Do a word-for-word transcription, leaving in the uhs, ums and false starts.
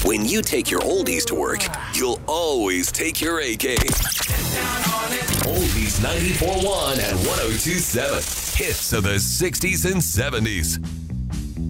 When you take your oldies to work, you'll always take your A K. Oldies ninety-four point one and one oh two point seven. Hits of the sixties and seventies.